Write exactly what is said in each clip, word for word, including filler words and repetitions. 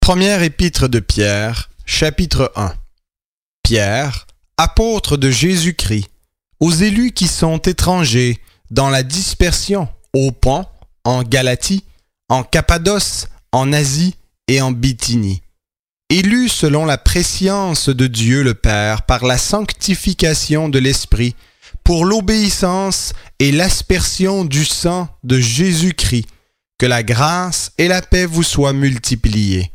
Première épître de Pierre, chapitre un. Pierre, apôtre de Jésus-Christ, aux élus qui sont étrangers dans la dispersion au Pont, en Galatie, en Cappadoce, en Asie et en Bithynie, élus selon la prescience de Dieu le Père par la sanctification de l'Esprit, pour l'obéissance et l'aspersion du sang de Jésus-Christ, que la grâce et la paix vous soient multipliées.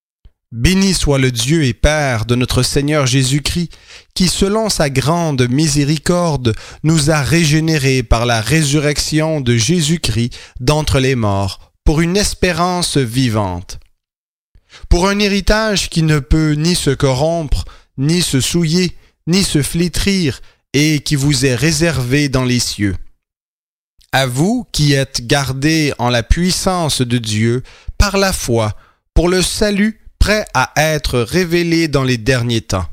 Béni soit le Dieu et Père de notre Seigneur Jésus-Christ, qui, selon sa grande miséricorde, nous a régénérés par la résurrection de Jésus-Christ d'entre les morts, pour une espérance vivante. Pour un héritage qui ne peut ni se corrompre, ni se souiller, ni se flétrir, et qui vous est réservé dans les cieux. À vous qui êtes gardés en la puissance de Dieu, par la foi, pour le salut prêt à être révélé dans les derniers temps.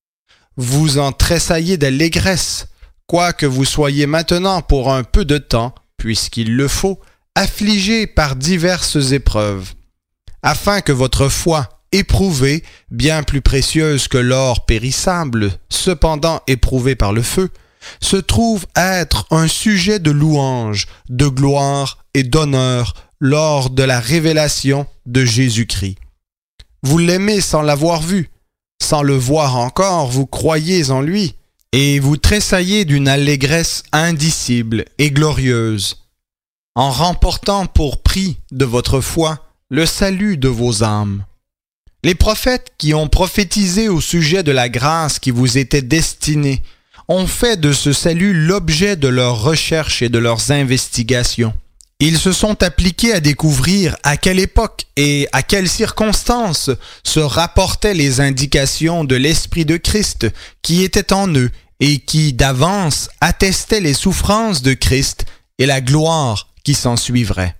Vous en tressaillez d'allégresse, quoique vous soyez maintenant pour un peu de temps, puisqu'il le faut, affligés par diverses épreuves, afin que votre foi, éprouvée, bien plus précieuse que l'or périssable, cependant éprouvée par le feu, se trouve être un sujet de louange, de gloire et d'honneur lors de la révélation de Jésus-Christ. Vous l'aimez sans l'avoir vu, sans le voir encore, vous croyez en lui, et vous tressaillez d'une allégresse indicible et glorieuse, en remportant pour prix de votre foi le salut de vos âmes. Les prophètes qui ont prophétisé au sujet de la grâce qui vous était destinée ont fait de ce salut l'objet de leurs recherches et de leurs investigations. Ils se sont appliqués à découvrir à quelle époque et à quelles circonstances se rapportaient les indications de l'Esprit de Christ qui était en eux et qui, d'avance, attestait les souffrances de Christ et la gloire qui s'en suivrait.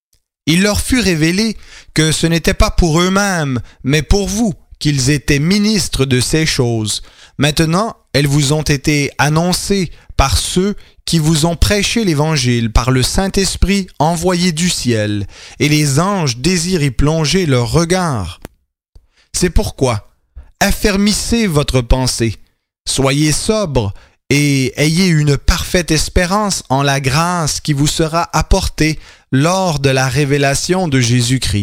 Il leur fut révélé que ce n'était pas pour eux-mêmes, mais pour vous qu'ils étaient ministres de ces choses. Maintenant, elles vous ont été annoncées par ceux qui vous ont prêché l'Évangile par le Saint-Esprit envoyé du ciel, et les anges désirent y plonger leur regard. C'est pourquoi, affermissez votre pensée, soyez sobres, et ayez une parfaite espérance en la grâce qui vous sera apportée lors de la révélation de Jésus-Christ.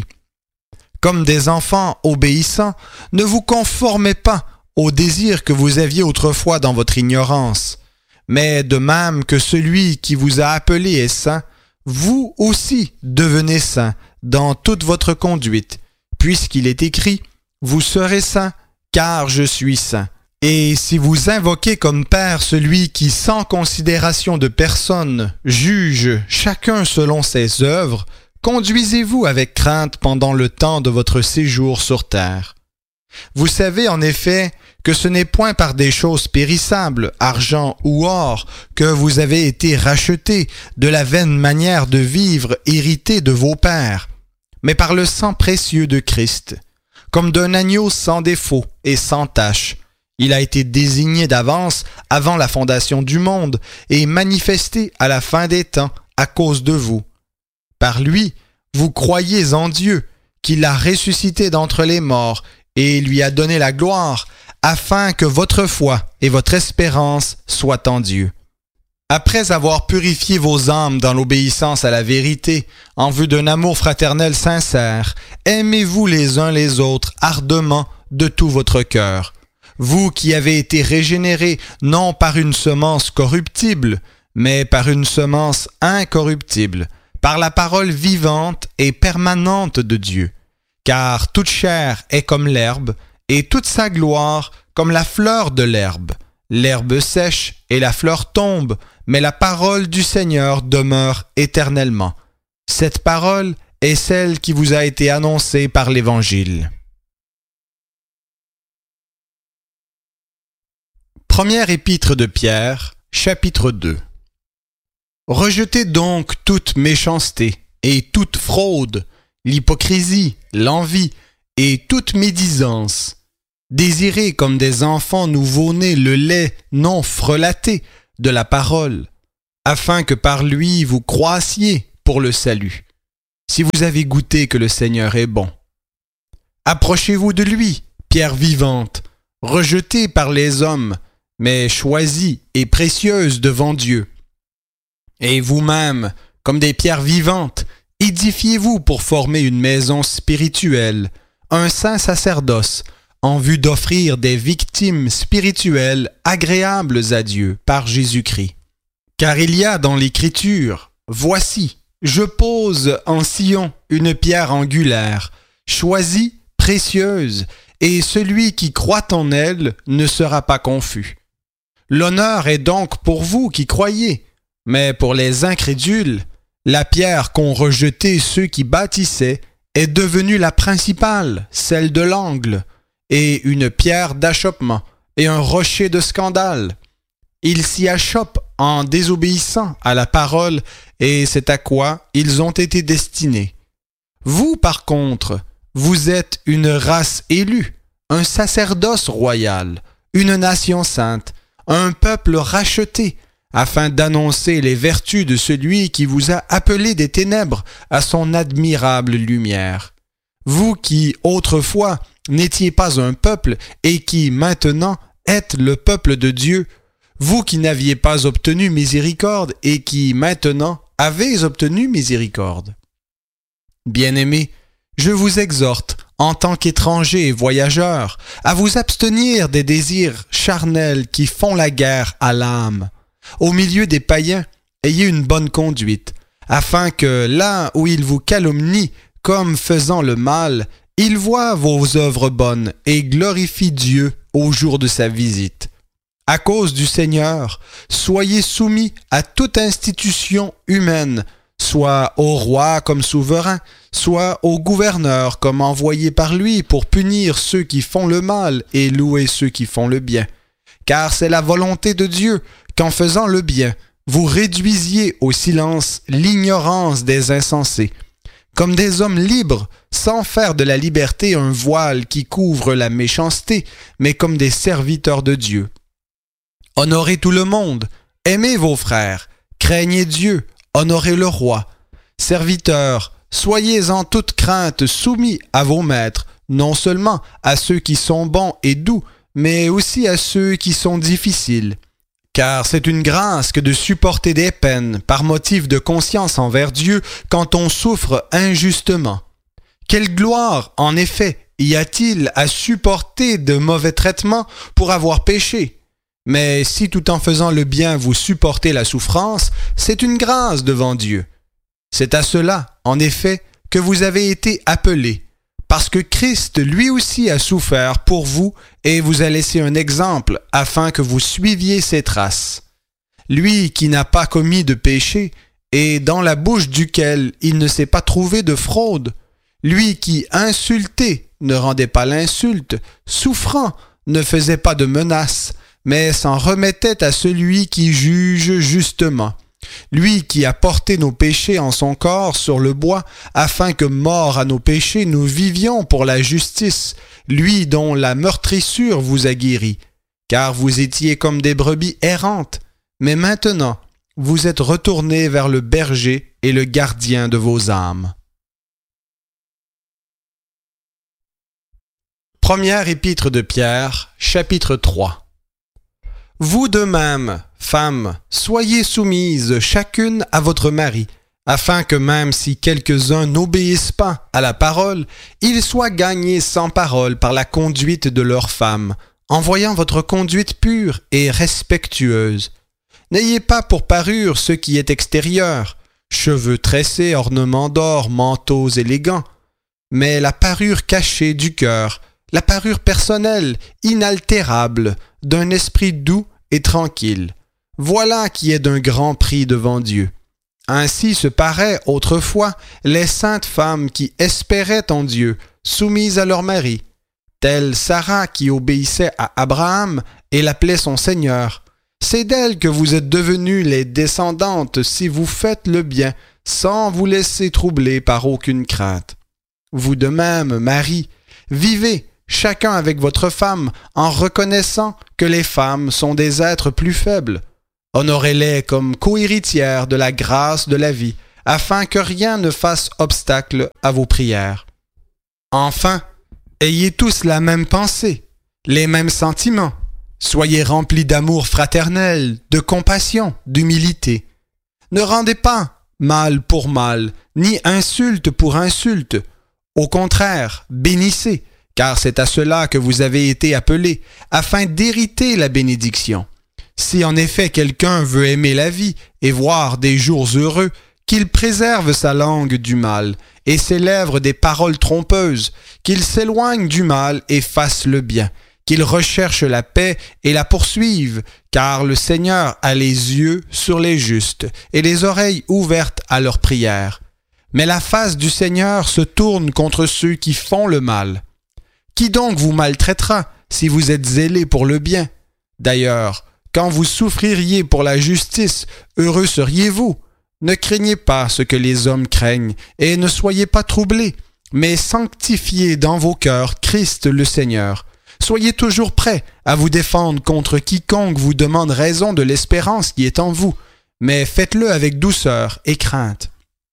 Comme des enfants obéissants, ne vous conformez pas aux désirs que vous aviez autrefois dans votre ignorance, mais de même que celui qui vous a appelé est saint, vous aussi devenez saints dans toute votre conduite, puisqu'il est écrit « Vous serez saints, car je suis saint ». Et si vous invoquez comme Père celui qui, sans considération de personne, juge chacun selon ses œuvres, conduisez-vous avec crainte pendant le temps de votre séjour sur terre. Vous savez en effet que ce n'est point par des choses périssables, argent ou or, que vous avez été rachetés de la vaine manière de vivre héritée de vos pères, mais par le sang précieux de Christ, comme d'un agneau sans défaut et sans tache. Il a été désigné d'avance avant la fondation du monde et manifesté à la fin des temps à cause de vous. Par lui, vous croyez en Dieu, qui l'a ressuscité d'entre les morts et lui a donné la gloire, afin que votre foi et votre espérance soient en Dieu. Après avoir purifié vos âmes dans l'obéissance à la vérité, en vue d'un amour fraternel sincère, aimez-vous les uns les autres ardemment de tout votre cœur. Vous qui avez été régénérés non par une semence corruptible, mais par une semence incorruptible, par la parole vivante et permanente de Dieu. Car toute chair est comme l'herbe, et toute sa gloire comme la fleur de l'herbe. L'herbe sèche et la fleur tombe, mais la parole du Seigneur demeure éternellement. Cette parole est celle qui vous a été annoncée par l'Évangile. Première épître de Pierre, chapitre deux. Rejetez donc toute méchanceté et toute fraude, l'hypocrisie, l'envie et toute médisance. Désirez comme des enfants nouveau-nés le lait non frelaté de la parole, afin que par lui vous croissiez pour le salut, si vous avez goûté que le Seigneur est bon. Approchez-vous de lui, pierre vivante, rejetée par les hommes, mais choisie et précieuse devant Dieu. Et vous-même, comme des pierres vivantes, édifiez-vous pour former une maison spirituelle, un saint sacerdoce, en vue d'offrir des victimes spirituelles agréables à Dieu par Jésus-Christ. Car il y a dans l'Écriture, « Voici, je pose en Sion une pierre angulaire, choisie, précieuse, et celui qui croit en elle ne sera pas confus. L'honneur est donc pour vous qui croyez, mais pour les incrédules, la pierre qu'ont rejetée ceux qui bâtissaient est devenue la principale, celle de l'angle, et une pierre d'achoppement, et un rocher de scandale. Ils s'y achoppent en désobéissant à la parole, et c'est à quoi ils ont été destinés. Vous, par contre, vous êtes une race élue, un sacerdoce royal, une nation sainte, un peuple racheté, afin d'annoncer les vertus de celui qui vous a appelé des ténèbres à son admirable lumière. Vous qui, autrefois, n'étiez pas un peuple et qui, maintenant, êtes le peuple de Dieu, vous qui n'aviez pas obtenu miséricorde et qui, maintenant, avez obtenu miséricorde. Bien-aimés, je vous exhorte, en tant qu'étrangers et voyageurs, à vous abstenir des désirs charnels qui font la guerre à l'âme. Au milieu des païens, ayez une bonne conduite, afin que là où ils vous calomnient comme faisant le mal, ils voient vos œuvres bonnes et glorifient Dieu au jour de sa visite. À cause du Seigneur, soyez soumis à toute institution humaine, soit au roi comme souverain, soit au gouverneur comme envoyé par lui pour punir ceux qui font le mal et louer ceux qui font le bien. Car c'est la volonté de Dieu qu'en faisant le bien, vous réduisiez au silence l'ignorance des insensés, comme des hommes libres, sans faire de la liberté un voile qui couvre la méchanceté, mais comme des serviteurs de Dieu. Honorez tout le monde, aimez vos frères, craignez Dieu, honorez le roi. Serviteurs, soyez en toute crainte soumis à vos maîtres, non seulement à ceux qui sont bons et doux, mais aussi à ceux qui sont difficiles. Car c'est une grâce que de supporter des peines par motif de conscience envers Dieu quand on souffre injustement. Quelle gloire, en effet, y a-t-il à supporter de mauvais traitements pour avoir péché? Mais si tout en faisant le bien vous supportez la souffrance, c'est une grâce devant Dieu. C'est à cela, en effet, que vous avez été appelés, parce que Christ lui aussi a souffert pour vous et vous a laissé un exemple afin que vous suiviez ses traces. Lui qui n'a pas commis de péché et dans la bouche duquel il ne s'est pas trouvé de fraude, lui qui, insulté, ne rendait pas l'insulte, souffrant, ne faisait pas de menaces, mais s'en remettait à celui qui juge justement. Lui qui a porté nos péchés en son corps sur le bois, afin que, morts à nos péchés, nous vivions pour la justice, lui dont la meurtrissure vous a guéris, car vous étiez comme des brebis errantes, mais maintenant vous êtes retournés vers le berger et le gardien de vos âmes. Première épître de Pierre, chapitre trois. Vous de même, femmes, soyez soumises chacune à votre mari, afin que même si quelques-uns n'obéissent pas à la parole, ils soient gagnés sans parole par la conduite de leurs femmes, en voyant votre conduite pure et respectueuse. N'ayez pas pour parure ce qui est extérieur, cheveux tressés, ornements d'or, manteaux élégants, mais la parure cachée du cœur, la parure personnelle, inaltérable, d'un esprit doux et tranquille. Voilà qui est d'un grand prix devant Dieu. Ainsi se paraient autrefois les saintes femmes qui espéraient en Dieu, soumises à leur mari, telle Sarah qui obéissait à Abraham et l'appelait son Seigneur. C'est d'elle que vous êtes devenues les descendantes si vous faites le bien, sans vous laisser troubler par aucune crainte. Vous de même, Marie, vivez chacun avec votre femme, en reconnaissant que les femmes sont des êtres plus faibles. Honorez-les comme co-héritières de la grâce de la vie, afin que rien ne fasse obstacle à vos prières. Enfin, Ayez tous la même pensée, les mêmes sentiments. Soyez remplis d'amour fraternel, de compassion, d'humilité. Ne rendez pas mal pour mal, ni insulte pour insulte. Au contraire, bénissez, car c'est à cela que vous avez été appelés, afin d'hériter la bénédiction. Si en effet quelqu'un veut aimer la vie et voir des jours heureux, qu'il préserve sa langue du mal et ses lèvres des paroles trompeuses, qu'il s'éloigne du mal et fasse le bien, qu'il recherche la paix et la poursuive, car le Seigneur a les yeux sur les justes et les oreilles ouvertes à leurs prières. Mais la face du Seigneur se tourne contre ceux qui font le mal. Qui donc vous maltraitera si vous êtes zélés pour le bien? D'ailleurs, quand vous souffririez pour la justice, heureux seriez-vous. Ne craignez pas ce que les hommes craignent, et ne soyez pas troublés, mais sanctifiez dans vos cœurs Christ le Seigneur. Soyez toujours prêts à vous défendre contre quiconque vous demande raison de l'espérance qui est en vous, mais faites-le avec douceur et crainte,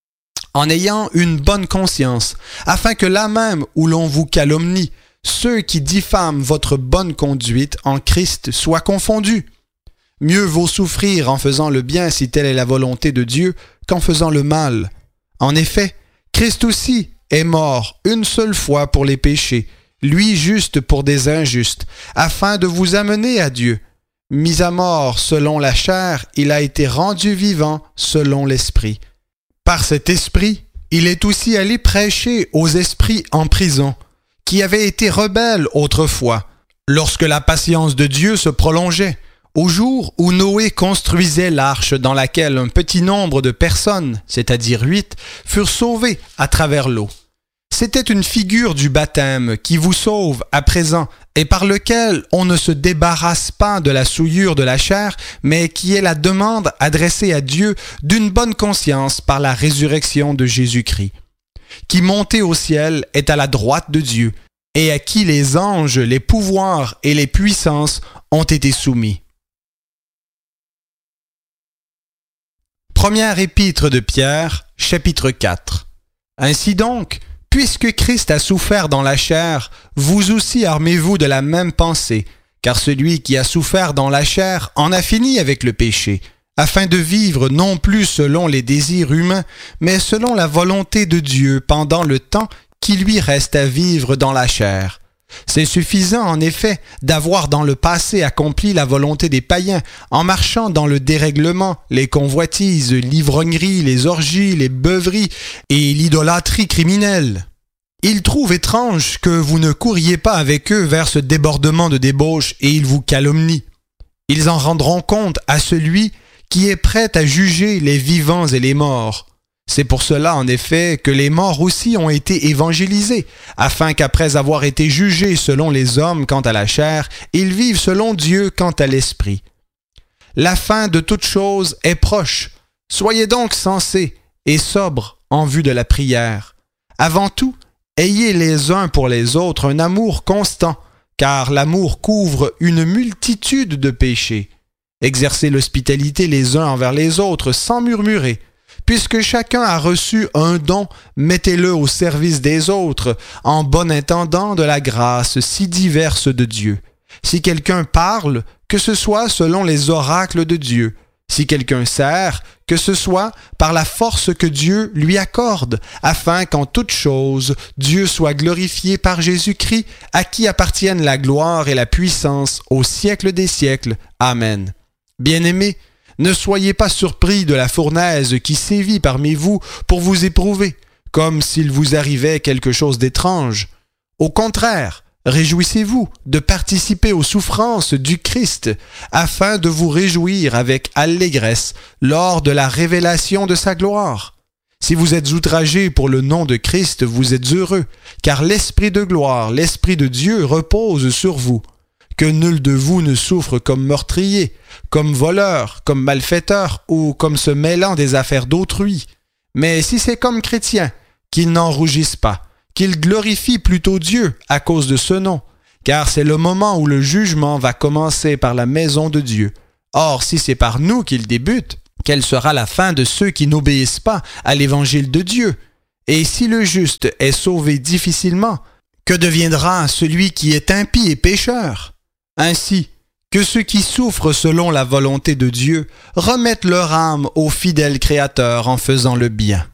en ayant une bonne conscience, afin que là même où l'on vous calomnie, ceux qui diffament votre bonne conduite en Christ soient confondus. Mieux vaut souffrir en faisant le bien si telle est la volonté de Dieu qu'en faisant le mal. En effet, Christ aussi est mort une seule fois pour les péchés, lui juste pour des injustes, afin de vous amener à Dieu. Mis à mort selon la chair, il a été rendu vivant selon l'esprit. Par cet esprit, il est aussi allé prêcher aux esprits en prison, qui avaient été rebelles autrefois, lorsque la patience de Dieu se prolongeait, au jour où Noé construisait l'arche dans laquelle un petit nombre de personnes, c'est-à-dire huit, furent sauvées à travers l'eau. C'était une figure du baptême qui vous sauve à présent et par lequel on ne se débarrasse pas de la souillure de la chair, mais qui est la demande adressée à Dieu d'une bonne conscience par la résurrection de Jésus-Christ, qui monté au ciel est à la droite de Dieu et à qui les anges, les pouvoirs et les puissances ont été soumis. Première épître de Pierre, chapitre quatre. Ainsi donc, puisque Christ a souffert dans la chair, vous aussi armez-vous de la même pensée, car celui qui a souffert dans la chair en a fini avec le péché, afin de vivre non plus selon les désirs humains, mais selon la volonté de Dieu pendant le temps qui lui reste à vivre dans la chair. C'est suffisant, en effet, d'avoir dans le passé accompli la volonté des païens, en marchant dans le dérèglement, les convoitises, l'ivrognerie, les orgies, les beuveries et l'idolâtrie criminelle. Ils trouvent étrange que vous ne couriez pas avec eux vers ce débordement de débauche et ils vous calomnient. Ils en rendront compte à celui qui est prêt à juger les vivants et les morts. C'est pour cela, en effet, que les morts aussi ont été évangélisés, afin qu'après avoir été jugés selon les hommes quant à la chair, ils vivent selon Dieu quant à l'esprit. La fin de toute chose est proche. Soyez donc sensés et sobres en vue de la prière. Avant tout, ayez les uns pour les autres un amour constant, car l'amour couvre une multitude de péchés. Exercez l'hospitalité les uns envers les autres sans murmurer. Puisque chacun a reçu un don, mettez-le au service des autres, en bon intendant de la grâce si diverse de Dieu. Si quelqu'un parle, que ce soit selon les oracles de Dieu. Si quelqu'un sert, que ce soit par la force que Dieu lui accorde, afin qu'en toute chose, Dieu soit glorifié par Jésus-Christ, à qui appartiennent la gloire et la puissance au siècle des siècles. Amen. Bien-aimés, ne soyez pas surpris de la fournaise qui sévit parmi vous pour vous éprouver, comme s'il vous arrivait quelque chose d'étrange. Au contraire, réjouissez-vous de participer aux souffrances du Christ, afin de vous réjouir avec allégresse lors de la révélation de sa gloire. Si vous êtes outragés pour le nom de Christ, vous êtes heureux, car l'Esprit de gloire, l'Esprit de Dieu repose sur vous. Que nul de vous ne souffre comme meurtrier, comme voleur, comme malfaiteur ou comme se mêlant des affaires d'autrui. Mais si c'est comme chrétien, qu'il n'en rougisse pas, qu'il glorifie plutôt Dieu à cause de ce nom, car c'est le moment où le jugement va commencer par la maison de Dieu. Or, si c'est par nous qu'il débute, quelle sera la fin de ceux qui n'obéissent pas à l'évangile de Dieu? Et si le juste est sauvé difficilement, Que deviendra celui qui est impie et pécheur? Ainsi, que ceux qui souffrent selon la volonté de Dieu remettent leur âme au fidèle Créateur en faisant le bien.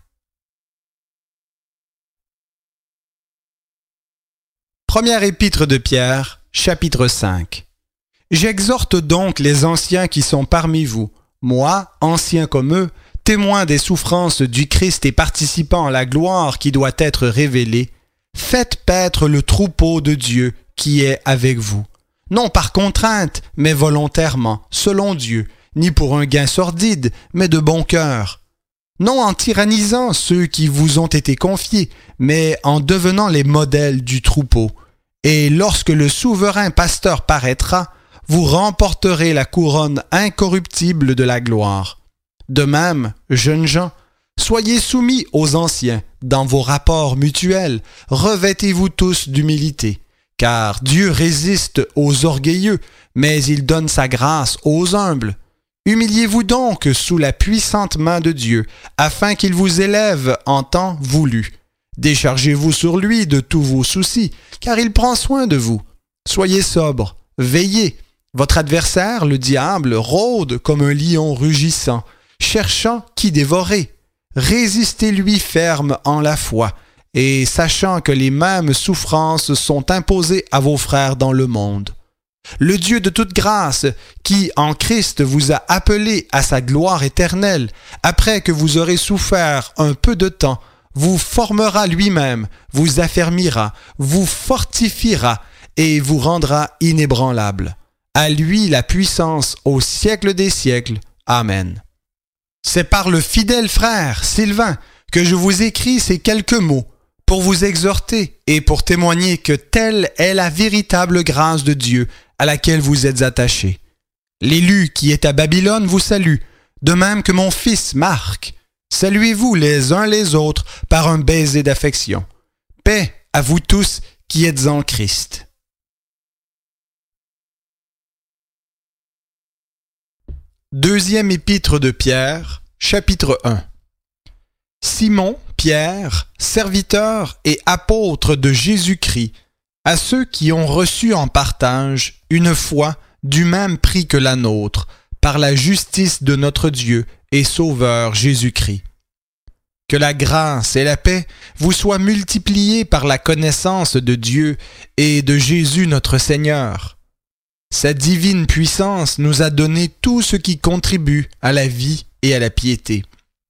Première épître de Pierre, chapitre cinq. J'exhorte donc les anciens qui sont parmi vous, moi, ancien comme eux, témoin des souffrances du Christ et participant à la gloire qui doit être révélée, faites paître le troupeau de Dieu qui est avec vous, non par contrainte, mais volontairement, selon Dieu, ni pour un gain sordide, mais de bon cœur. Non en tyrannisant ceux qui vous ont été confiés, mais en devenant les modèles du troupeau. Et lorsque le souverain pasteur paraîtra, vous remporterez la couronne incorruptible de la gloire. De même, jeunes gens, soyez soumis aux anciens dans vos rapports mutuels, revêtez-vous tous d'humilité, car Dieu résiste aux orgueilleux, mais il donne sa grâce aux humbles. Humiliez-vous donc sous la puissante main de Dieu, afin qu'il vous élève en temps voulu. Déchargez-vous sur lui de tous vos soucis, car il prend soin de vous. Soyez sobres, veillez. Votre adversaire, le diable, rôde comme un lion rugissant, cherchant qui dévorer. Résistez-lui ferme en la foi, et sachant que les mêmes souffrances sont imposées à vos frères dans le monde. Le Dieu de toute grâce, qui en Christ vous a appelés à sa gloire éternelle, après que vous aurez souffert un peu de temps, vous formera lui-même, vous affermira, vous fortifiera et vous rendra inébranlable. À lui la puissance au siècle des siècles. Amen. C'est par le fidèle frère Sylvain que je vous écris ces quelques mots pour vous exhorter et pour témoigner que telle est la véritable grâce de Dieu à laquelle vous êtes attachés. L'élu qui est à Babylone vous salue, de même que mon fils Marc. Saluez-vous les uns les autres par un baiser d'affection. Paix à vous tous qui êtes en Christ. Deuxième épître de Pierre, chapitre un. Simon, Pierre, serviteur et apôtre de Jésus-Christ, à ceux qui ont reçu en partage une foi du même prix que la nôtre, par la justice de notre Dieu et Sauveur Jésus-Christ. Que la grâce et la paix vous soient multipliées par la connaissance de Dieu et de Jésus notre Seigneur. Sa divine puissance nous a donné tout ce qui contribue à la vie et à la piété,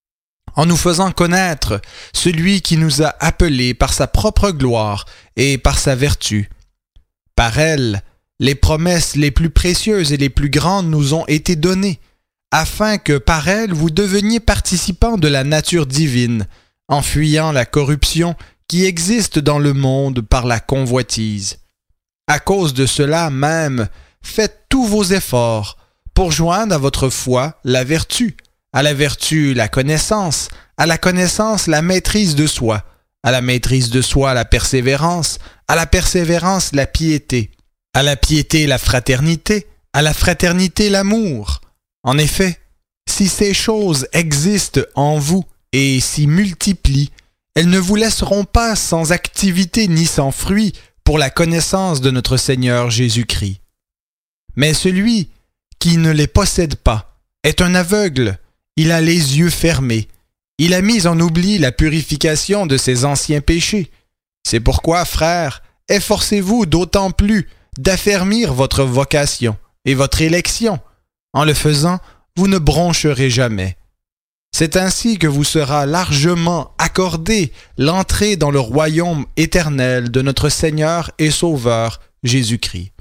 en nous faisant connaître celui qui nous a appelés par sa propre gloire et par sa vertu. Par elle, les promesses les plus précieuses et les plus grandes nous ont été données, afin que par elle vous deveniez participants de la nature divine, en fuyant la corruption qui existe dans le monde par la convoitise. À cause de cela même, faites tous vos efforts pour joindre à votre foi la vertu, à la vertu la connaissance, à la connaissance la maîtrise de soi, à la maîtrise de soi la persévérance, à la persévérance la piété, à la piété la fraternité, à la fraternité l'amour. En effet, si ces choses existent en vous et s'y multiplient, elles ne vous laisseront pas sans activité ni sans fruit pour la connaissance de notre Seigneur Jésus-Christ. Mais celui qui ne les possède pas est un aveugle, il a les yeux fermés, il a mis en oubli la purification de ses anciens péchés. C'est pourquoi, frères, efforcez-vous d'autant plus d'affermir votre vocation et votre élection. En le faisant, vous ne broncherez jamais. C'est ainsi que vous sera largement accordé l'entrée dans le royaume éternel de notre Seigneur et Sauveur Jésus-Christ.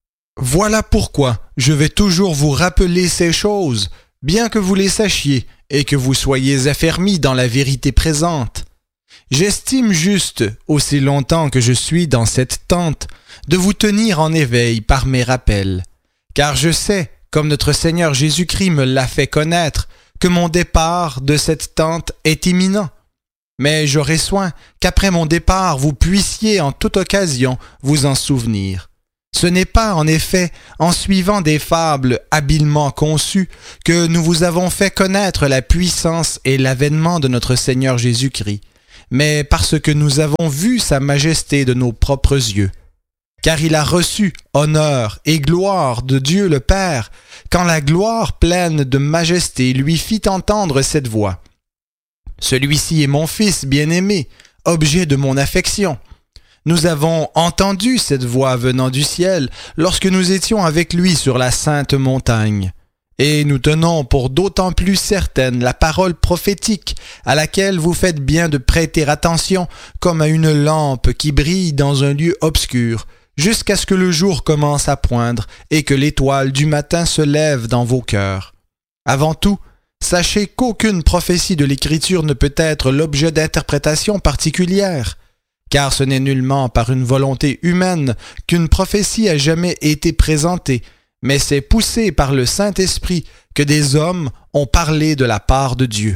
Voilà pourquoi je vais toujours vous rappeler ces choses, bien que vous les sachiez et que vous soyez affermis dans la vérité présente. J'estime juste, aussi longtemps que je suis dans cette tente, de vous tenir en éveil par mes rappels, car je sais, comme notre Seigneur Jésus-Christ me l'a fait connaître, que mon départ de cette tente est imminent. Mais j'aurai soin qu'après mon départ, vous puissiez en toute occasion vous en souvenir. Ce n'est pas, en effet, en suivant des fables habilement conçues que nous vous avons fait connaître la puissance et l'avènement de notre Seigneur Jésus-Christ, mais parce que nous avons vu sa majesté de nos propres yeux. Car il a reçu honneur et gloire de Dieu le Père, quand la gloire pleine de majesté lui fit entendre cette voix. Celui-ci est mon Fils bien-aimé, objet de mon affection. Nous avons entendu cette voix venant du ciel lorsque nous étions avec lui sur la sainte montagne. Et nous tenons pour d'autant plus certaine la parole prophétique à laquelle vous faites bien de prêter attention comme à une lampe qui brille dans un lieu obscur, jusqu'à ce que le jour commence à poindre et que l'étoile du matin se lève dans vos cœurs. Avant tout, sachez qu'aucune prophétie de l'Écriture ne peut être l'objet d'interprétation particulière, car ce n'est nullement par une volonté humaine qu'une prophétie a jamais été présentée, mais c'est poussé par le Saint-Esprit que des hommes ont parlé de la part de Dieu.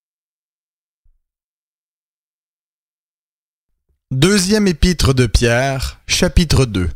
Deuxième épître de Pierre, chapitre deux.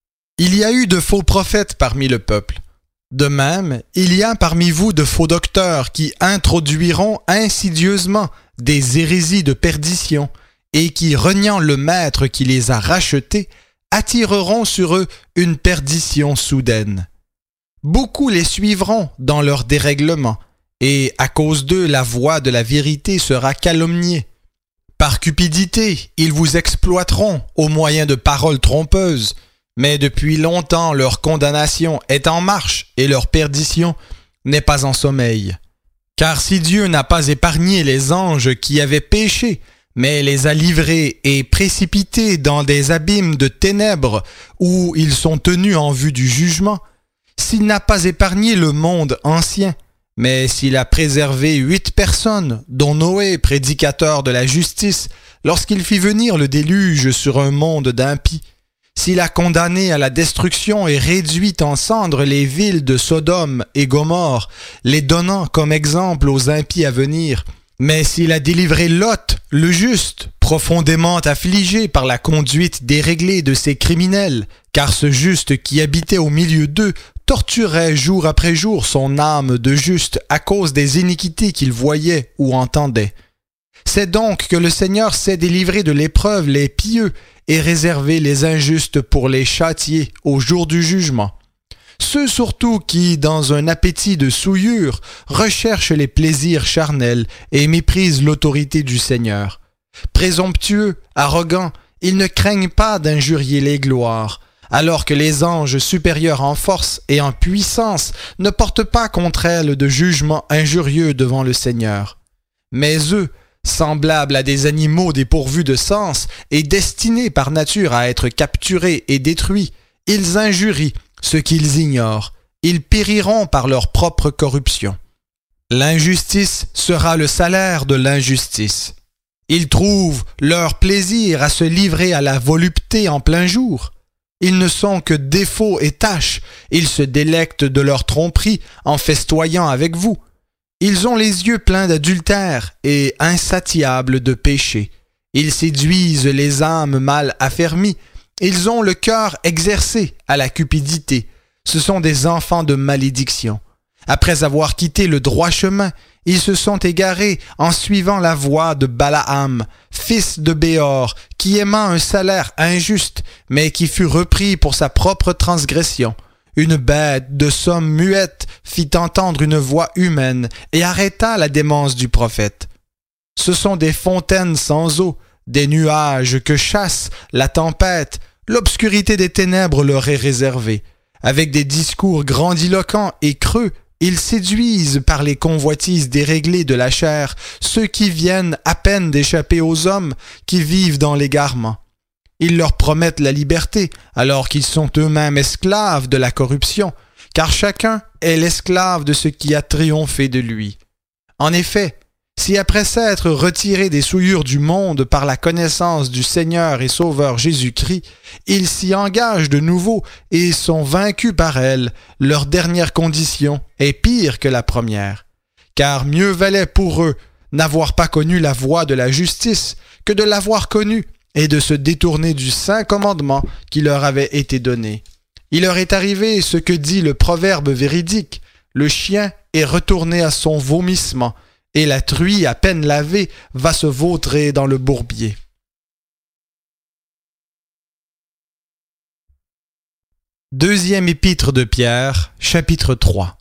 Il y a eu de faux prophètes parmi le peuple. De même, il y a parmi vous de faux docteurs qui introduiront insidieusement des hérésies de perdition et qui, reniant le Maître qui les a rachetés, attireront sur eux une perdition soudaine. Beaucoup les suivront dans leur dérèglement, et à cause d'eux la voie de la vérité sera calomniée. Par cupidité, ils vous exploiteront au moyen de paroles trompeuses, mais depuis longtemps leur condamnation est en marche et leur perdition n'est pas en sommeil. Car si Dieu n'a pas épargné les anges qui avaient péché, mais les a livrés et précipités dans des abîmes de ténèbres où ils sont tenus en vue du jugement, s'il n'a pas épargné le monde ancien, mais s'il a préservé huit personnes, dont Noé, prédicateur de la justice, lorsqu'il fit venir le déluge sur un monde d'impies, s'il a condamné à la destruction et réduit en cendres les villes de Sodome et Gomorrhe, les donnant comme exemple aux impies à venir, mais s'il a délivré Lot, le juste, profondément affligé par la conduite déréglée de ces criminels, car ce juste qui habitait au milieu d'eux torturait jour après jour son âme de juste à cause des iniquités qu'il voyait ou entendait. C'est donc que le Seigneur sait délivrer de l'épreuve les pieux et réserver les injustes pour les châtier au jour du jugement. Ceux surtout qui, dans un appétit de souillure, recherchent les plaisirs charnels et méprisent l'autorité du Seigneur. Présomptueux, arrogants, ils ne craignent pas d'injurier les gloires, alors que les anges supérieurs en force et en puissance ne portent pas contre elles de jugement injurieux devant le Seigneur. Mais eux, semblables à des animaux dépourvus de sens et destinés par nature à être capturés et détruits, ils injurient ce qu'ils ignorent, ils périront par leur propre corruption. L'injustice sera le salaire de l'injustice. Ils trouvent leur plaisir à se livrer à la volupté en plein jour. Ils ne sont que défauts et taches, ils se délectent de leur tromperie en festoyant avec vous. Ils ont les yeux pleins d'adultère et insatiables de péché. Ils séduisent les âmes mal affermies. Ils ont le cœur exercé à la cupidité. Ce sont des enfants de malédiction. Après avoir quitté le droit chemin, ils se sont égarés en suivant la voie de Balaam, fils de Béor, qui aima un salaire injuste, mais qui fut repris pour sa propre transgression. Une bête de somme muette fit entendre une voix humaine et arrêta la démence du prophète. Ce sont des fontaines sans eau, des nuages que chasse la tempête, l'obscurité des ténèbres leur est réservée. Avec des discours grandiloquents et creux, ils séduisent par les convoitises déréglées de la chair ceux qui viennent à peine d'échapper aux hommes qui vivent dans l'égarement. Ils leur promettent la liberté alors qu'ils sont eux-mêmes esclaves de la corruption, car chacun est l'esclave de ce qui a triomphé de lui. En effet, si après s'être retirés des souillures du monde par la connaissance du Seigneur et Sauveur Jésus-Christ, ils s'y engagent de nouveau et sont vaincus par elles, leur dernière condition est pire que la première. Car mieux valait pour eux n'avoir pas connu la voie de la justice que de l'avoir connue et de se détourner du saint commandement qui leur avait été donné. Il leur est arrivé ce que dit le proverbe véridique, le chien est retourné à son vomissement, et la truie à peine lavée va se vautrer dans le bourbier. Deuxième épître de Pierre, chapitre trois.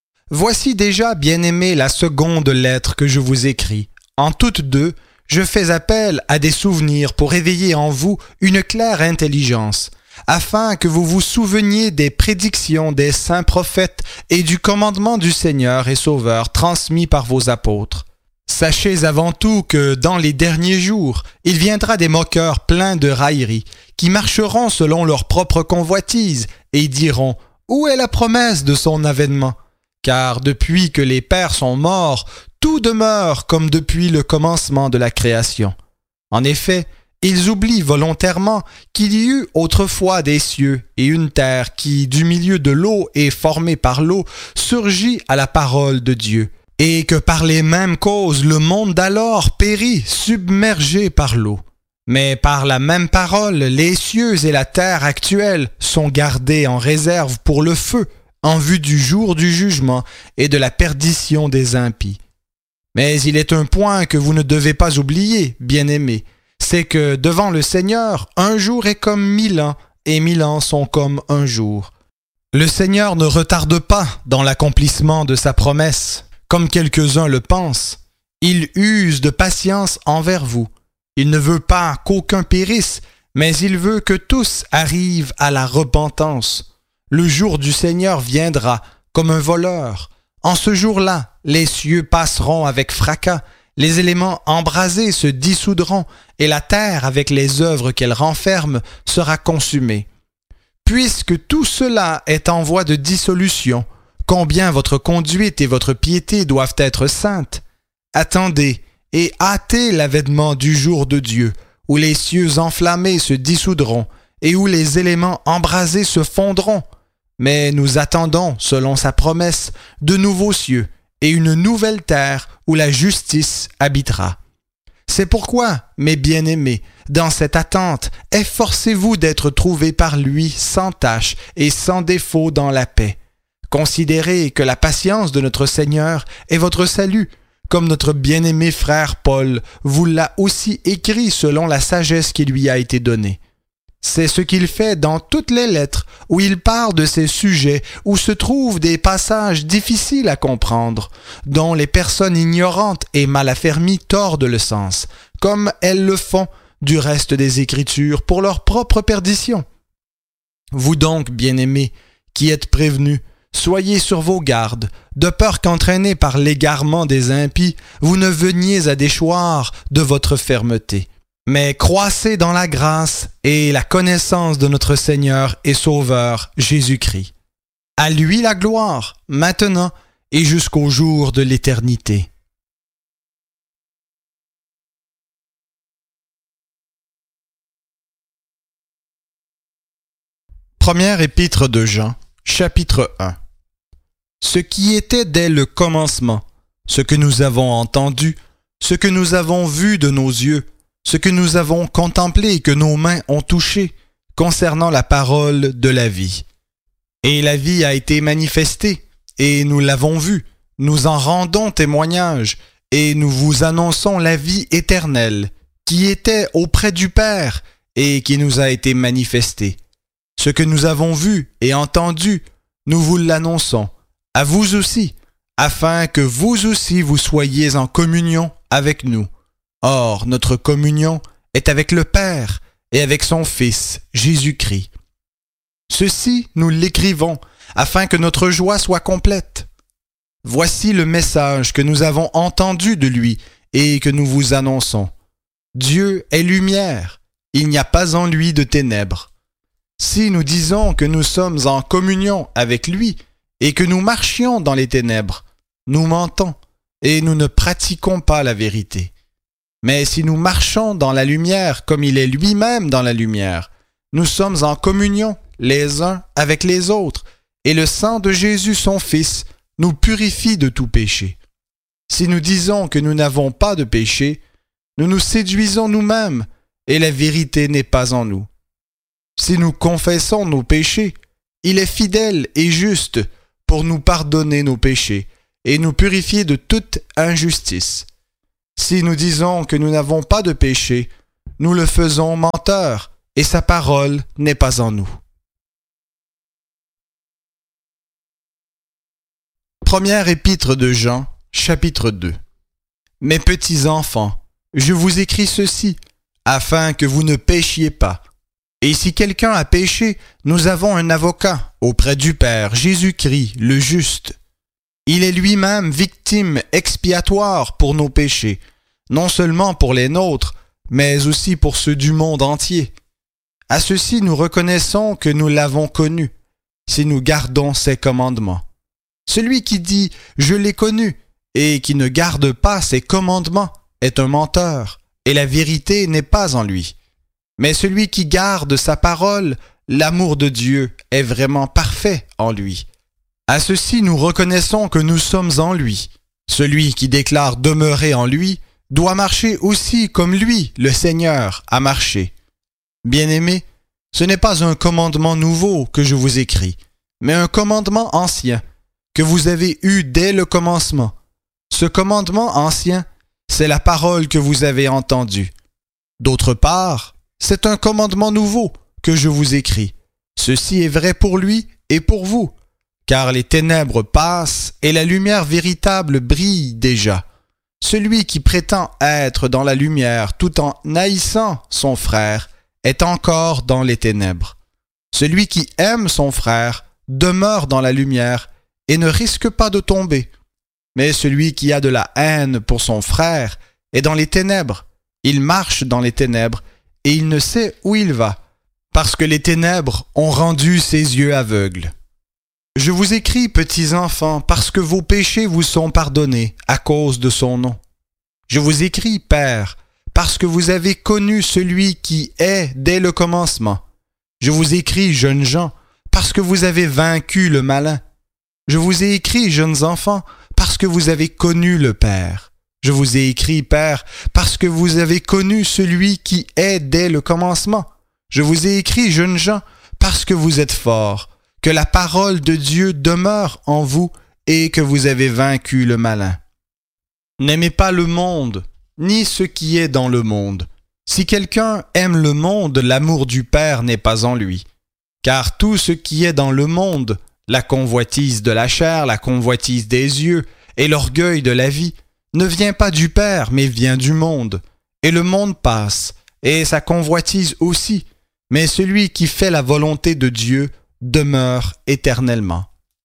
Voici déjà, bien-aimés, la seconde lettre que je vous écris. En toutes deux, je fais appel à des souvenirs pour éveiller en vous une claire intelligence, afin que vous vous souveniez des prédictions des saints prophètes et du commandement du Seigneur et Sauveur transmis par vos apôtres. Sachez avant tout que dans les derniers jours, il viendra des moqueurs pleins de railleries, qui marcheront selon leur propre convoitise et diront « Où est la promesse de son avènement ?» Car depuis que les pères sont morts, tout demeure comme depuis le commencement de la création. En effet, ils oublient volontairement qu'il y eut autrefois des cieux et une terre qui, du milieu de l'eau et formée par l'eau, surgit à la parole de Dieu, et que par les mêmes causes le monde d'alors périt, submergé par l'eau. Mais par la même parole, les cieux et la terre actuelle sont gardés en réserve pour le feu, en vue du jour du jugement et de la perdition des impies. Mais il est un point que vous ne devez pas oublier, bien-aimés, c'est que devant le Seigneur, un jour est comme mille ans, et mille ans sont comme un jour. Le Seigneur ne retarde pas dans l'accomplissement de sa promesse, comme quelques-uns le pensent. Il use de patience envers vous. Il ne veut pas qu'aucun périsse, mais il veut que tous arrivent à la repentance. Le jour du Seigneur viendra comme un voleur. En ce jour-là, les cieux passeront avec fracas, les éléments embrasés se dissoudront, et la terre, avec les œuvres qu'elle renferme, sera consumée. Puisque tout cela est en voie de dissolution, combien votre conduite et votre piété doivent être saintes. Attendez et hâtez l'avènement du jour de Dieu, où les cieux enflammés se dissoudront, et où les éléments embrasés se fondront. Mais nous attendons, selon sa promesse, de nouveaux cieux et une nouvelle terre où la justice habitera. C'est pourquoi, mes bien-aimés, dans cette attente, efforcez-vous d'être trouvés par lui sans tache et sans défaut dans la paix. Considérez que la patience de notre Seigneur est votre salut, comme notre bien-aimé frère Paul vous l'a aussi écrit selon la sagesse qui lui a été donnée. C'est ce qu'il fait dans toutes les lettres où il parle de ces sujets où se trouvent des passages difficiles à comprendre, dont les personnes ignorantes et mal affermies tordent le sens, comme elles le font du reste des Écritures pour leur propre perdition. Vous donc, bien-aimés, qui êtes prévenus, soyez sur vos gardes, de peur qu'entraînés par l'égarement des impies, vous ne veniez à déchoir de votre fermeté. Mais croissez dans la grâce et la connaissance de notre Seigneur et Sauveur Jésus-Christ. À lui la gloire, maintenant et jusqu'au jour de l'éternité. Première épître de Jean, chapitre un. Ce qui était dès le commencement, ce que nous avons entendu, ce que nous avons vu de nos yeux, ce que nous avons contemplé et que nos mains ont touché, concernant la parole de la vie. Et la vie a été manifestée, et nous l'avons vue, nous en rendons témoignage, et nous vous annonçons la vie éternelle, qui était auprès du Père, et qui nous a été manifestée. Ce que nous avons vu et entendu, nous vous l'annonçons, à vous aussi, afin que vous aussi vous soyez en communion avec nous. Or, notre communion est avec le Père et avec son Fils, Jésus-Christ. Ceci, nous l'écrivons, afin que notre joie soit complète. Voici le message que nous avons entendu de lui et que nous vous annonçons. Dieu est lumière, il n'y a pas en lui de ténèbres. Si nous disons que nous sommes en communion avec lui et que nous marchions dans les ténèbres, nous mentons et nous ne pratiquons pas la vérité. Mais si nous marchons dans la lumière comme il est lui-même dans la lumière, nous sommes en communion les uns avec les autres, et le sang de Jésus son Fils nous purifie de tout péché. Si nous disons que nous n'avons pas de péché, nous nous séduisons nous-mêmes, et la vérité n'est pas en nous. Si nous confessons nos péchés, il est fidèle et juste pour nous pardonner nos péchés et nous purifier de toute injustice. Si nous disons que nous n'avons pas de péché, nous le faisons menteur, et sa parole n'est pas en nous. Première épître de Jean, chapitre deux. Mes petits enfants, je vous écris ceci, afin que vous ne péchiez pas. Et si quelqu'un a péché, nous avons un avocat auprès du Père, Jésus-Christ, le juste. Il est lui-même victime expiatoire pour nos péchés, non seulement pour les nôtres, mais aussi pour ceux du monde entier. À ceci nous reconnaissons que nous l'avons connu, si nous gardons ses commandements. Celui qui dit « Je l'ai connu » et qui ne garde pas ses commandements est un menteur, et la vérité n'est pas en lui. Mais celui qui garde sa parole, l'amour de Dieu est vraiment parfait en lui. À ceci nous reconnaissons que nous sommes en lui. Celui qui déclare demeurer en lui doit marcher aussi comme lui, le Seigneur, a marché. Bien-aimés, ce n'est pas un commandement nouveau que je vous écris, mais un commandement ancien, que vous avez eu dès le commencement. Ce commandement ancien, c'est la parole que vous avez entendue. D'autre part, c'est un commandement nouveau que je vous écris. Ceci est vrai pour lui et pour vous, car les ténèbres passent et la lumière véritable brille déjà. Celui qui prétend être dans la lumière tout en haïssant son frère est encore dans les ténèbres. Celui qui aime son frère demeure dans la lumière et ne risque pas de tomber. Mais celui qui a de la haine pour son frère est dans les ténèbres. Il marche dans les ténèbres et il ne sait où il va, parce que les ténèbres ont rendu ses yeux aveugles. Je vous écris, petits enfants, parce que vos péchés vous sont pardonnés à cause de son nom. Je vous écris, Père, parce que vous avez connu celui qui est dès le commencement. Je vous écris, jeunes gens, parce que vous avez vaincu le malin. Je vous ai écrit, jeunes enfants, parce que vous avez connu le Père. Je vous ai écrit, Père, parce que vous avez connu celui qui est dès le commencement. Je vous ai écrit, jeunes gens, parce que vous êtes forts, que la parole de Dieu demeure en vous et que vous avez vaincu le malin. N'aimez pas le monde, ni ce qui est dans le monde. Si quelqu'un aime le monde, l'amour du Père n'est pas en lui. Car tout ce qui est dans le monde, la convoitise de la chair, la convoitise des yeux et l'orgueil de la vie, ne vient pas du Père, mais vient du monde. Et le monde passe, et sa convoitise aussi, mais celui qui fait la volonté de Dieu demeure éternellement.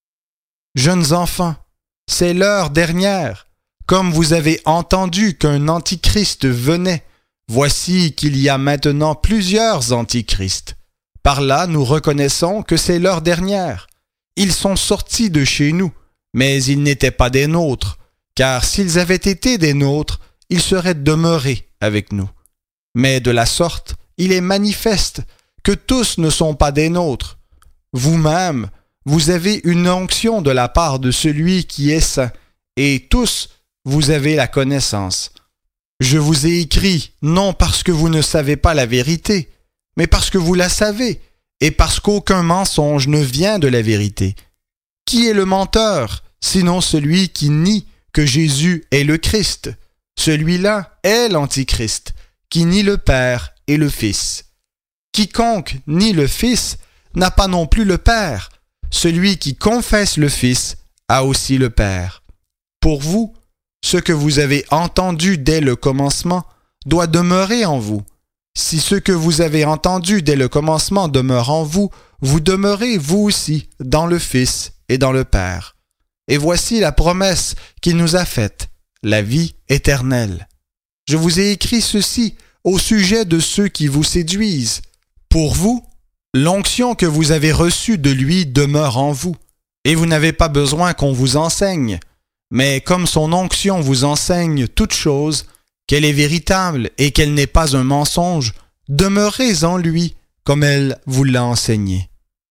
Jeunes enfants, c'est l'heure dernière. Comme vous avez entendu qu'un antichrist venait, voici qu'il y a maintenant plusieurs antichrists. Par là, nous reconnaissons que c'est l'heure dernière. Ils sont sortis de chez nous, mais ils n'étaient pas des nôtres, car s'ils avaient été des nôtres, ils seraient demeurés avec nous. Mais de la sorte, il est manifeste que tous ne sont pas des nôtres. Vous-même, vous avez une onction de la part de celui qui est saint, et tous, vous avez la connaissance. Je vous ai écrit, non parce que vous ne savez pas la vérité, mais parce que vous la savez, et parce qu'aucun mensonge ne vient de la vérité. Qui est le menteur, sinon celui qui nie que Jésus est le Christ? Celui-là est l'Antichrist, qui nie le Père et le Fils. Quiconque nie le Fils n'a pas non plus le Père. Celui qui confesse le Fils a aussi le Père. Pour vous, ce que vous avez entendu dès le commencement doit demeurer en vous. Si ce que vous avez entendu dès le commencement demeure en vous, vous demeurez vous aussi dans le Fils et dans le Père. Et voici la promesse qu'il nous a faite, la vie éternelle. Je vous ai écrit ceci au sujet de ceux qui vous séduisent. Pour vous, l'onction que vous avez reçue de lui demeure en vous, et vous n'avez pas besoin qu'on vous enseigne. Mais comme son onction vous enseigne toute chose, qu'elle est véritable et qu'elle n'est pas un mensonge, demeurez en lui comme elle vous l'a enseigné.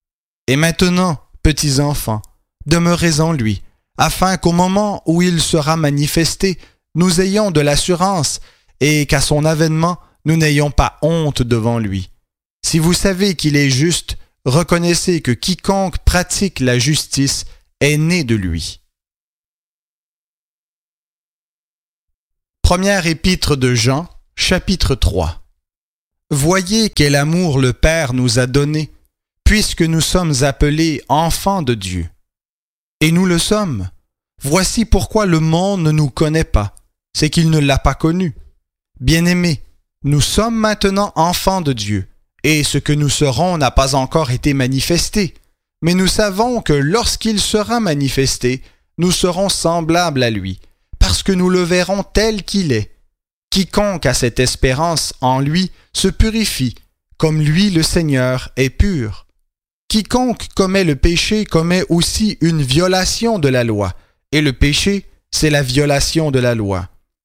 Et maintenant, petits enfants, demeurez en lui, afin qu'au moment où il sera manifesté, nous ayons de l'assurance et qu'à son avènement, nous n'ayons pas honte devant lui. Si vous savez qu'il est juste, reconnaissez que quiconque pratique la justice est né de lui. Première épître de Jean, chapitre trois. Voyez quel amour le Père nous a donné, puisque nous sommes appelés enfants de Dieu. Et nous le sommes. Voici pourquoi le monde ne nous connaît pas, c'est qu'il ne l'a pas connu. Bien-aimés, nous sommes maintenant enfants de Dieu, et ce que nous serons n'a pas encore été manifesté. Mais nous savons que lorsqu'il sera manifesté, nous serons semblables à lui, parce que nous le verrons tel qu'il est. Quiconque a cette espérance en lui se purifie, comme lui le Seigneur est pur. Quiconque commet le péché commet aussi une violation de la loi, et le péché, c'est la violation de la loi.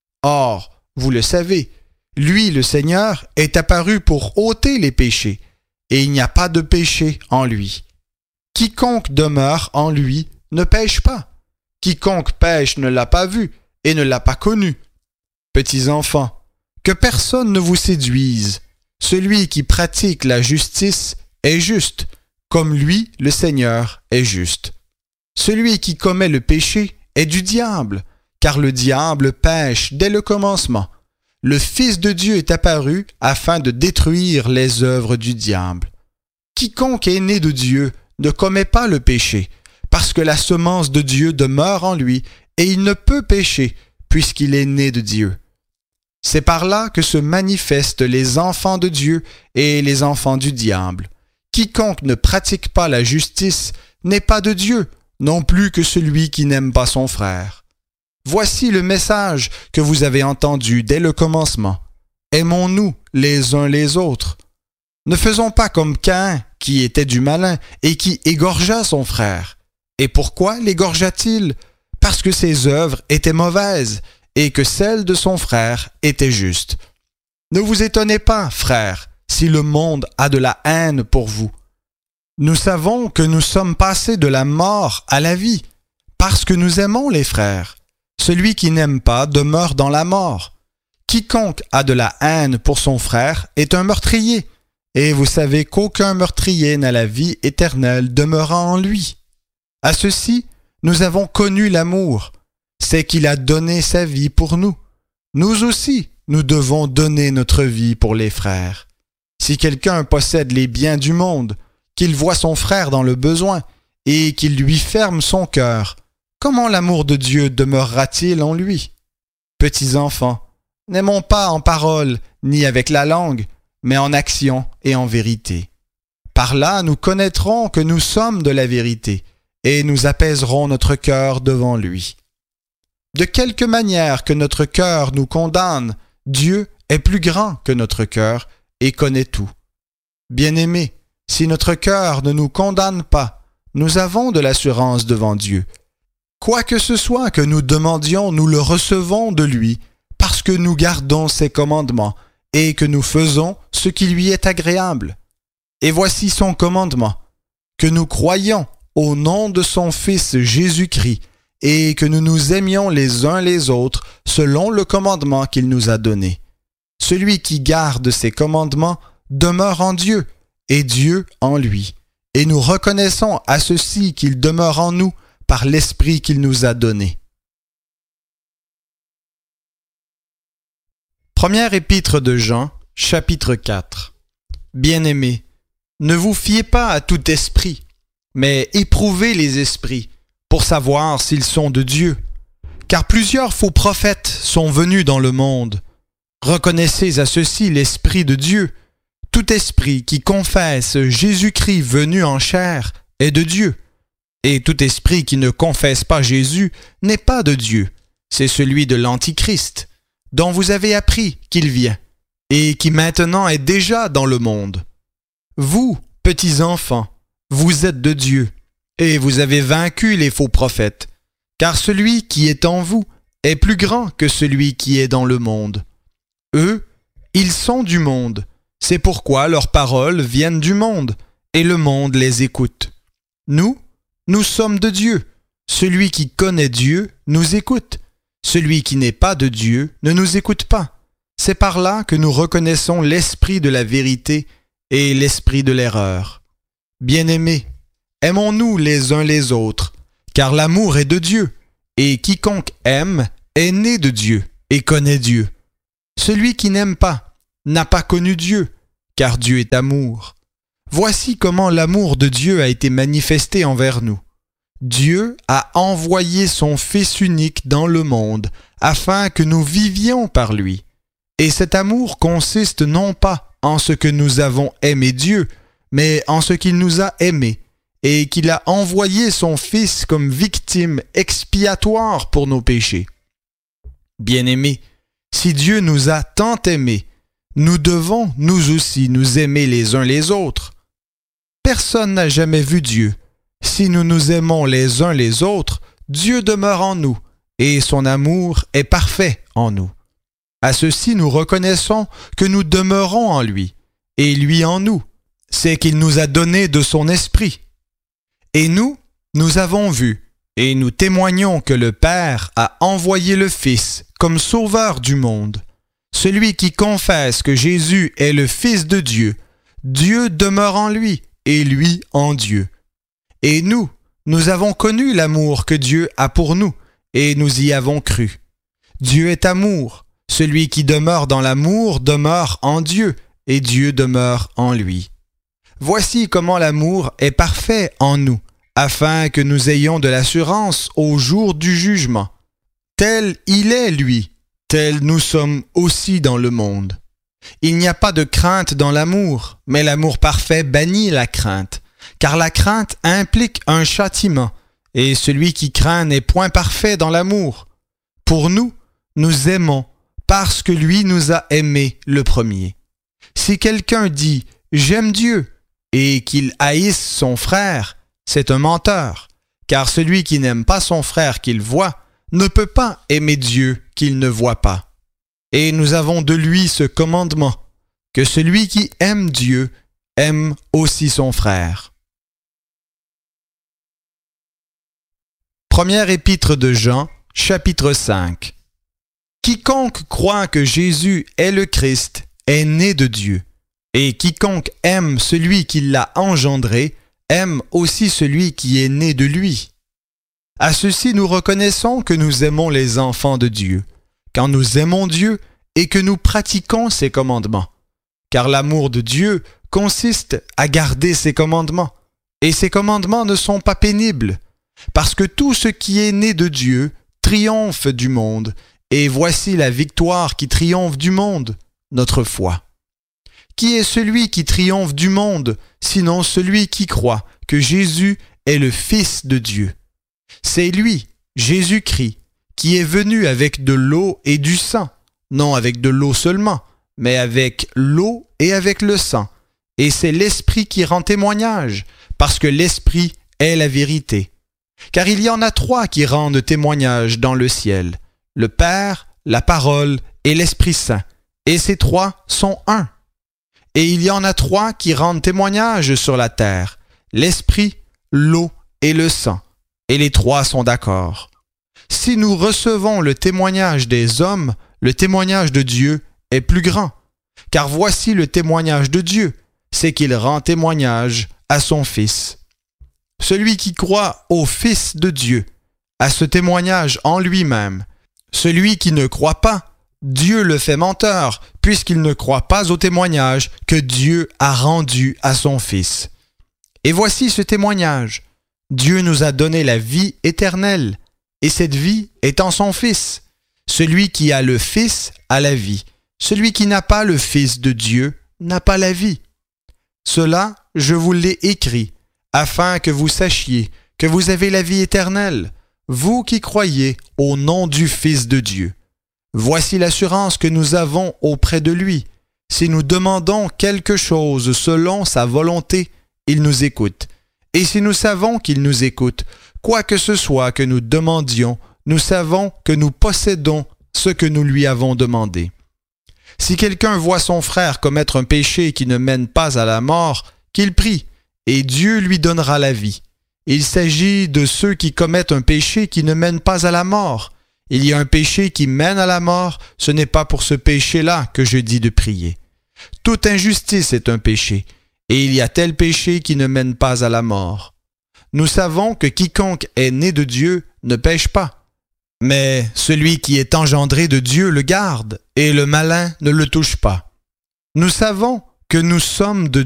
Or, vous le savez, lui, le Seigneur, est apparu pour ôter les péchés, et il n'y a pas de péché en lui. Quiconque demeure en lui ne pêche pas. Quiconque pêche ne l'a pas vu et ne l'a pas connu. Petits enfants, que personne ne vous séduise. Celui qui pratique la justice est juste, comme lui, le Seigneur, est juste. Celui qui commet le péché est du diable, car le diable pêche dès le commencement. Le Fils de Dieu est apparu afin de détruire les œuvres du diable. Quiconque est né de Dieu ne commet pas le péché, parce que la semence de Dieu demeure en lui, et il ne peut pécher, puisqu'il est né de Dieu. C'est par là que se manifestent les enfants de Dieu et les enfants du diable. Quiconque ne pratique pas la justice n'est pas de Dieu, non plus que celui qui n'aime pas son frère. Voici le message que vous avez entendu dès le commencement. Aimons-nous les uns les autres. Ne faisons pas comme Caïn, qui était du malin et qui égorgea son frère. Et pourquoi l'égorgea-t-il? Parce que ses œuvres étaient mauvaises et que celles de son frère étaient justes. Ne vous étonnez pas, frères, si le monde a de la haine pour vous. Nous savons que nous sommes passés de la mort à la vie, parce que nous aimons les frères. Celui qui n'aime pas demeure dans la mort. Quiconque a de la haine pour son frère est un meurtrier, et vous savez qu'aucun meurtrier n'a la vie éternelle demeurant en lui. À ceci, nous avons connu l'amour, c'est qu'il a donné sa vie pour nous. Nous aussi, nous devons donner notre vie pour les frères. Si quelqu'un possède les biens du monde, qu'il voit son frère dans le besoin, et qu'il lui ferme son cœur, comment l'amour de Dieu demeurera-t-il en lui? Petits enfants, n'aimons pas en parole ni avec la langue, mais en action et en vérité. Par là, nous connaîtrons que nous sommes de la vérité, et nous apaiserons notre cœur devant lui. De quelque manière que notre cœur nous condamne, Dieu est plus grand que notre cœur et connaît tout. Bien-aimés, si notre cœur ne nous condamne pas, nous avons de l'assurance devant Dieu. Quoi que ce soit que nous demandions, nous le recevons de lui, parce que nous gardons ses commandements et que nous faisons ce qui lui est agréable. Et voici son commandement, que nous croyions au nom de son Fils Jésus-Christ et que nous nous aimions les uns les autres selon le commandement qu'il nous a donné. Celui qui garde ses commandements demeure en Dieu et Dieu en lui. Et nous reconnaissons à ceci qu'il demeure en nous par l'Esprit qu'il nous a donné. Première épître de Jean, chapitre quatre. Bien-aimés, ne vous fiez pas à tout esprit, mais éprouvez les esprits, pour savoir s'ils sont de Dieu. Car plusieurs faux prophètes sont venus dans le monde. Reconnaissez à ceci l'Esprit de Dieu. Tout esprit qui confesse Jésus-Christ venu en chair est de Dieu. Et tout esprit qui ne confesse pas Jésus n'est pas de Dieu. C'est celui de l'Antichrist, dont vous avez appris qu'il vient, et qui maintenant est déjà dans le monde. Vous, petits enfants, vous êtes de Dieu, et vous avez vaincu les faux prophètes, car celui qui est en vous est plus grand que celui qui est dans le monde. Eux, ils sont du monde, c'est pourquoi leurs paroles viennent du monde, et le monde les écoute. Nous, nous sommes de Dieu. Celui qui connaît Dieu nous écoute. Celui qui n'est pas de Dieu ne nous écoute pas. C'est par là que nous reconnaissons l'esprit de la vérité et l'esprit de l'erreur. Bien-aimés, aimons-nous les uns les autres, car l'amour est de Dieu, et quiconque aime est né de Dieu et connaît Dieu. Celui qui n'aime pas n'a pas connu Dieu, car Dieu est amour. Voici comment l'amour de Dieu a été manifesté envers nous. Dieu a envoyé son Fils unique dans le monde afin que nous vivions par lui. Et cet amour consiste non pas en ce que nous avons aimé Dieu, mais en ce qu'il nous a aimés et qu'il a envoyé son Fils comme victime expiatoire pour nos péchés. Bien-aimés, si Dieu nous a tant aimés, nous devons nous aussi nous aimer les uns les autres. Personne n'a jamais vu Dieu. Si nous nous aimons les uns les autres, Dieu demeure en nous, et son amour est parfait en nous. À ceci, nous reconnaissons que nous demeurons en lui, et lui en nous. C'est qu'il nous a donné de son esprit. Et nous, nous avons vu, et nous témoignons que le Père a envoyé le Fils comme sauveur du monde. Celui qui confesse que Jésus est le Fils de Dieu, Dieu demeure en lui, et lui en Dieu. Et nous, nous avons connu l'amour que Dieu a pour nous, et nous y avons cru. Dieu est amour. Celui qui demeure dans l'amour demeure en Dieu, et Dieu demeure en lui. Voici comment l'amour est parfait en nous, afin que nous ayons de l'assurance au jour du jugement. Tel il est, lui, tel nous sommes aussi dans le monde. Il n'y a pas de crainte dans l'amour, mais l'amour parfait bannit la crainte, car la crainte implique un châtiment, et celui qui craint n'est point parfait dans l'amour. Pour nous, nous aimons parce que lui nous a aimés le premier. Si quelqu'un dit « J'aime Dieu » et qu'il haïsse son frère, c'est un menteur, car celui qui n'aime pas son frère qu'il voit ne peut pas aimer Dieu qu'il ne voit pas. Et nous avons de lui ce commandement, que celui qui aime Dieu aime aussi son frère. Première épître de Jean, chapitre cinq. Quiconque croit que Jésus est le Christ est né de Dieu, et quiconque aime celui qui l'a engendré aime aussi celui qui est né de lui. À ceci nous reconnaissons que nous aimons les enfants de Dieu, quand nous aimons Dieu et que nous pratiquons ses commandements. Car l'amour de Dieu consiste à garder ses commandements, et ses commandements ne sont pas pénibles, parce que tout ce qui est né de Dieu triomphe du monde, et voici la victoire qui triomphe du monde, notre foi. Qui est celui qui triomphe du monde, sinon celui qui croit que Jésus est le Fils de Dieu? C'est lui, Jésus-Christ, qui est venu avec de l'eau et du sang, non avec de l'eau seulement, mais avec l'eau et avec le sang. Et c'est l'Esprit qui rend témoignage, parce que l'Esprit est la vérité. Car il y en a trois qui rendent témoignage dans le ciel, le Père, la Parole et l'Esprit Saint, et ces trois sont un. Et il y en a trois qui rendent témoignage sur la terre, l'Esprit, l'eau et le sang, et les trois sont d'accord. Si nous recevons le témoignage des hommes, le témoignage de Dieu est plus grand, car voici le témoignage de Dieu, c'est qu'il rend témoignage à son Fils. Celui qui croit au Fils de Dieu a ce témoignage en lui-même. Celui qui ne croit pas, Dieu le fait menteur, puisqu'il ne croit pas au témoignage que Dieu a rendu à son Fils. Et voici ce témoignage. Dieu nous a donné la vie éternelle, et cette vie est en son Fils. Celui qui a le Fils a la vie. Celui qui n'a pas le Fils de Dieu n'a pas la vie. Cela, je vous l'ai écrit, afin que vous sachiez que vous avez la vie éternelle, vous qui croyez au nom du Fils de Dieu. Voici l'assurance que nous avons auprès de lui. Si nous demandons quelque chose selon sa volonté, il nous écoute. Et si nous savons qu'il nous écoute, quoi que ce soit que nous demandions, nous savons que nous possédons ce que nous lui avons demandé. Si quelqu'un voit son frère commettre un péché qui ne mène pas à la mort, qu'il prie, et Dieu lui donnera la vie. Il s'agit de ceux qui commettent un péché qui ne mène pas à la mort. Il y a un péché qui mène à la mort, ce n'est pas pour ce péché-là que je dis de prier. Toute injustice est un péché, et il y a tel péché qui ne mène pas à la mort. Nous savons que quiconque est né de Dieu ne pêche pas, Mais celui qui est engendré de Dieu le garde, et le malin ne le touche pas. Nous savons que nous sommes de